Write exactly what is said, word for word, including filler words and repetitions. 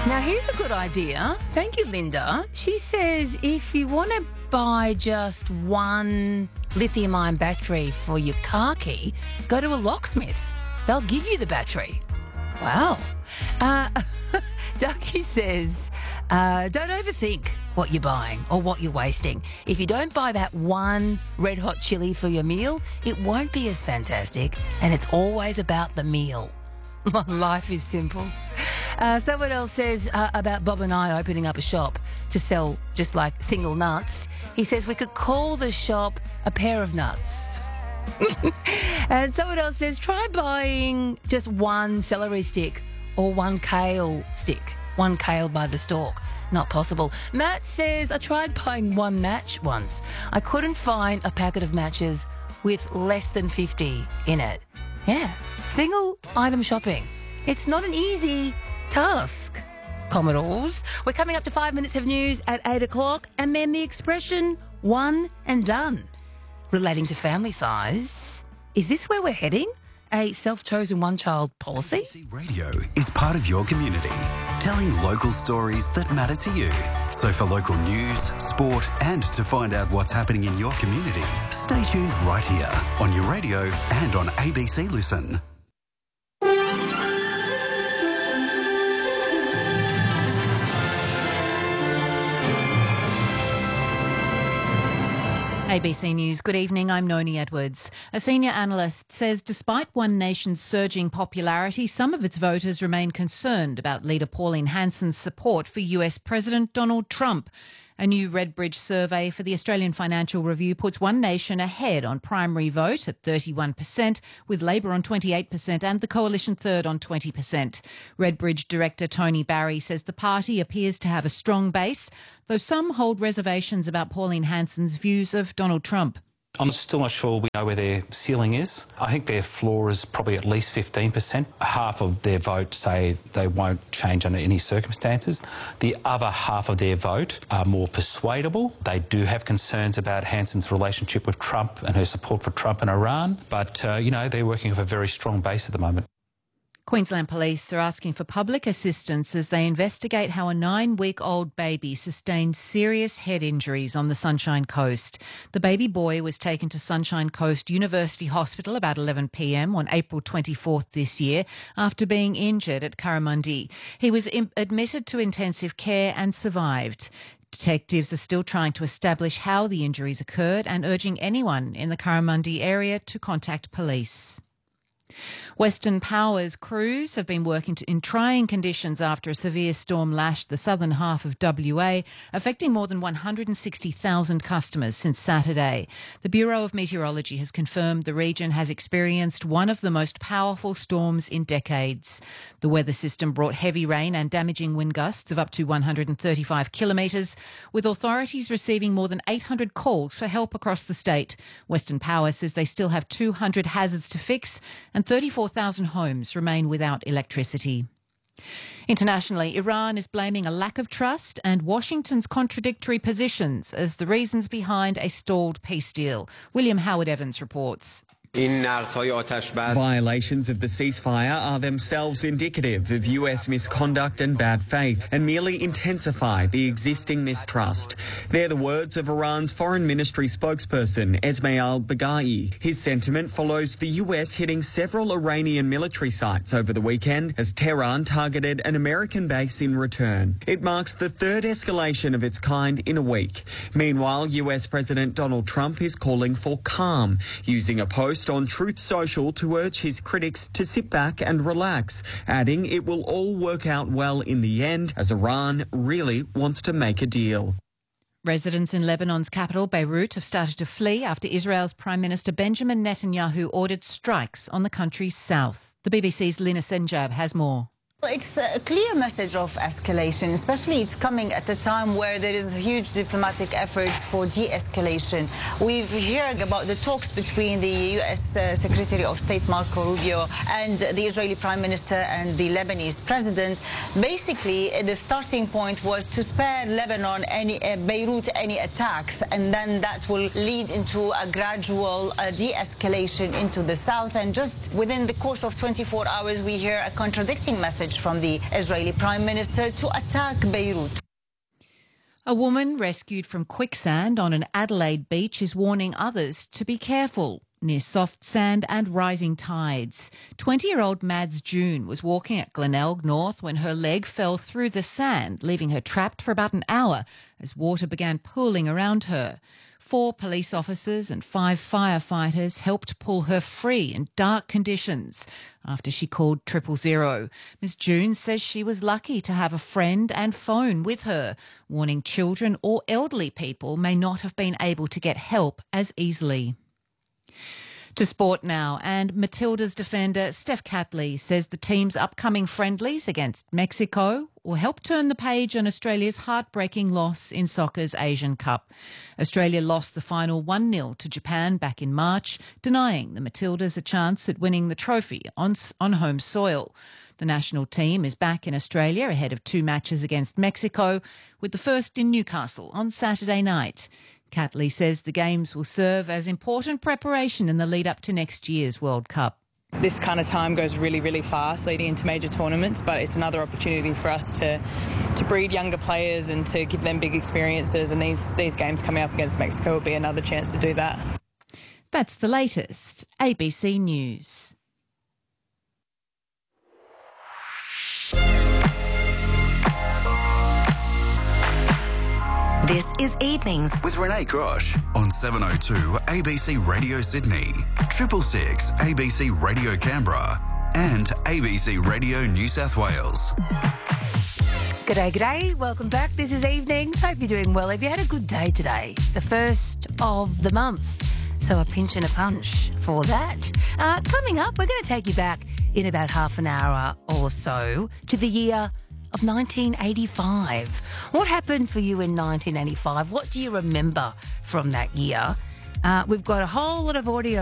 Now, here's a good idea. Thank you, Linda. She says if you want to buy just one lithium-ion battery for your car key, go to a locksmith. They'll give you the battery. Wow. Uh, Ducky says, uh, don't overthink what you're buying or what you're wasting. If you don't buy that one red hot chili for your meal, it won't be as fantastic, and it's always about the meal. Life is simple. Uh, someone else says uh, about Bob and I opening up a shop to sell just like single nuts. He says we could call the shop a pair of nuts. And someone else says try buying just one celery stick or one kale stick, one kale by the stalk. Not possible. Matt says I tried buying one match once. I couldn't find a packet of matches with less than fifty in it. Yeah, single item shopping. It's not an easy task, Commodores. We're coming up to five minutes of news at eight o'clock, and then the expression one and done. Relating to family size, is this where we're heading? A self-chosen one-child policy? A B C Radio is part of your community, telling local stories that matter to you. So for local news, sport, and to find out what's happening in your community, stay tuned right here on your radio and on A B C Listen. A B C News, good evening, I'm Noni Edwards. A senior analyst says despite One Nation's surging popularity, some of its voters remain concerned about leader Pauline Hanson's support for U S President Donald Trump. A new Redbridge survey for the Australian Financial Review puts One Nation ahead on primary vote at thirty-one percent, with Labor on twenty-eight percent and the Coalition third on twenty percent. Redbridge director Tony Barry says the party appears to have a strong base, though some hold reservations about Pauline Hanson's views of Donald Trump. I'm still not sure we know where their ceiling is. I think their floor is probably at least fifteen percent. Half of their vote say they won't change under any circumstances. The other half of their vote are more persuadable. They do have concerns about Hanson's relationship with Trump and her support for Trump and Iran. But, uh, you know, they're working with a very strong base at the moment. Queensland Police are asking for public assistance as they investigate how a nine-week-old baby sustained serious head injuries on the Sunshine Coast. The baby boy was taken to Sunshine Coast University Hospital about eleven p m on April twenty-fourth this year after being injured at Currimundi. He was im- admitted to intensive care and survived. Detectives are still trying to establish how the injuries occurred and urging anyone in the Currimundi area to contact police. Western Power's crews have been working to, in trying conditions after a severe storm lashed the southern half of W A, affecting more than one hundred sixty thousand customers since Saturday. The Bureau of Meteorology has confirmed the region has experienced one of the most powerful storms in decades. The weather system brought heavy rain and damaging wind gusts of up to one hundred thirty-five kilometres, with authorities receiving more than eight hundred calls for help across the state. Western Power says they still have two hundred hazards to fix and thirty-four thousand homes remain without electricity. Internationally, Iran is blaming a lack of trust and Washington's contradictory positions as the reasons behind a stalled peace deal. William Howard Evans reports. Violations of the ceasefire are themselves indicative of U S misconduct and bad faith and merely intensify the existing mistrust. They're the words of Iran's Foreign Ministry spokesperson, Esmail Baghaei. His sentiment follows the U S hitting several Iranian military sites over the weekend as Tehran targeted an American base in return. It marks the third escalation of its kind in a week. Meanwhile, U S President Donald Trump is calling for calm, using a post on Truth Social to urge his critics to sit back and relax, adding it will all work out well in the end as Iran really wants to make a deal. Residents in Lebanon's capital, Beirut, have started to flee after Israel's Prime Minister Benjamin Netanyahu ordered strikes on the country's south. The B B C's Lina Senjab has more. It's a clear message of escalation, especially it's coming at a time where there is huge diplomatic efforts for de-escalation. We've heard about the talks between the U S uh, Secretary of State Marco Rubio and the Israeli Prime Minister and the Lebanese President. Basically, the starting point was to spare Lebanon, any uh, Beirut, any attacks, and then that will lead into a gradual uh, de-escalation into the south. And just within the course of twenty-four hours, we hear a contradicting message message from the Israeli Prime Minister to attack Beirut. A woman rescued from quicksand on an Adelaide beach is warning others to be careful near soft sand and rising tides. twenty-year-old Mads June was walking at Glenelg North when her leg fell through the sand, leaving her trapped for about an hour as water began pooling around her. Four police officers and five firefighters helped pull her free in dark conditions after she called triple zero. Miss June says she was lucky to have a friend and phone with her, warning children or elderly people may not have been able to get help as easily. To sport now, and Matilda's defender Steph Catley says the team's upcoming friendlies against Mexico will help turn the page on Australia's heartbreaking loss in soccer's Asian Cup. Australia lost the final one nil to Japan back in March, denying the Matildas a chance at winning the trophy on, on home soil. The national team is back in Australia ahead of two matches against Mexico, with the first in Newcastle on Saturday night. Catley says the games will serve as important preparation in the lead up to next year's World Cup. This kind of time goes really, really fast leading into major tournaments, but it's another opportunity for us to to breed younger players and to give them big experiences, and these, these games coming up against Mexico will be another chance to do that. That's the latest. A B C News. This is Evenings with Renee Grosh on seven oh two A B C Radio Sydney, triple six A B C Radio Canberra and A B C Radio New South Wales. G'day, g'day. Welcome back. This is Evenings. Hope you're doing well. Have you had a good day today? The first of the month. So a pinch and a punch for that. Uh, coming up, we're going to take you back in about half an hour or so to the year of nineteen eighty-five. What happened for you in nineteen eighty-five? What do you remember from that year? Uh, we've got a whole lot of audio